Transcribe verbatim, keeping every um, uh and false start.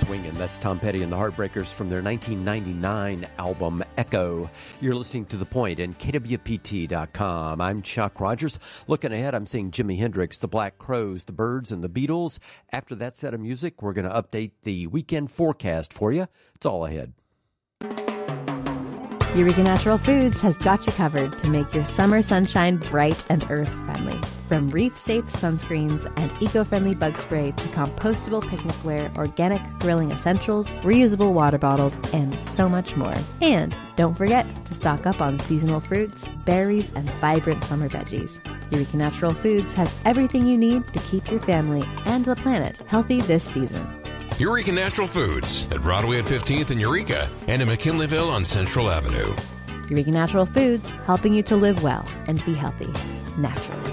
Swingin'. That's Tom Petty and the Heartbreakers from their nineteen ninety-nine album, Echo. You're listening to The Point and K W P T dot com. I'm Chuck Rogers. Looking ahead, I'm seeing Jimi Hendrix, the Black Crowes, the Byrds, and the Beatles. After that set of music, we're going to update the weekend forecast for you. It's all ahead. Eureka Natural Foods has got you covered to make your summer sunshine bright and earth-friendly. From reef-safe sunscreens and eco-friendly bug spray to compostable picnicware, organic grilling essentials, reusable water bottles, and so much more. And don't forget to stock up on seasonal fruits, berries, and vibrant summer veggies. Eureka Natural Foods has everything you need to keep your family and the planet healthy this season. Eureka Natural Foods at Broadway at fifteenth in Eureka and in McKinleyville on Central Avenue. Eureka Natural Foods, helping you to live well and be healthy naturally.